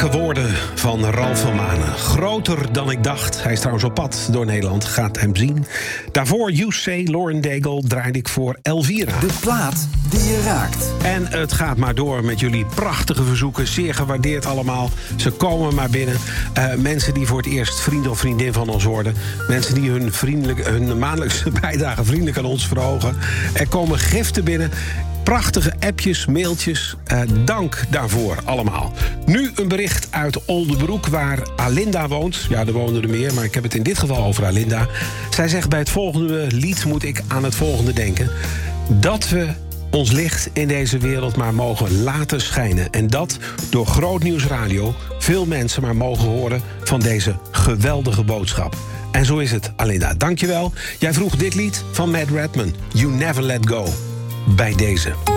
Sterke woorden van Ralph van Manen. Groter dan ik dacht. Hij is trouwens op pad door Nederland. Gaat hem zien. Daarvoor You Say, Lauren Daigle, draaide ik voor Elvira. De plaat die je raakt. En het gaat maar door met jullie prachtige verzoeken. Zeer gewaardeerd allemaal. Ze komen maar binnen. Mensen die voor het eerst vriend of vriendin van ons worden. Mensen die hun maandelijkse bijdrage vriendelijk aan ons verhogen. Er komen giften binnen. Prachtige appjes, mailtjes. Dank daarvoor allemaal. Nu een bericht uit Oldebroek waar Alinda woont. Ja, er wonen er meer, maar ik heb het in dit geval over Alinda. Zij zegt bij het volgende lied moet ik aan het volgende denken. Dat we ons licht in deze wereld maar mogen laten schijnen. En dat door Grootnieuws Radio veel mensen maar mogen horen van deze geweldige boodschap. En zo is het, Alinda. Dankjewel. Jij vroeg dit lied van Matt Redman. You Never Let Go. Bij deze.